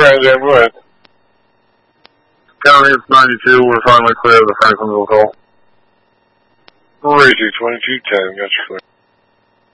Trans Am, go ahead. County, it's 92. We're finally clear of the Franklinville call. Racy 2210, got you clear.